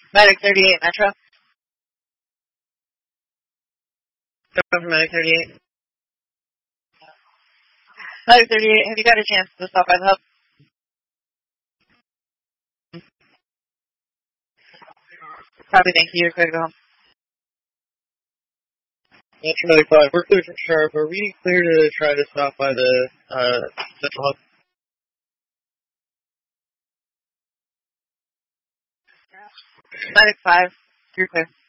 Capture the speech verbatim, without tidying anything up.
Medic thirty-eight, Metro. Go for Medic thirty-eight. Medic thirty-eight, have you got a chance to stop by the hub? Probably thank you. You're clear to go home. Metro ninety-five, we're clear from Sharp. Are we clear to try to stop by the uh, central hub? Medic five, you're clear.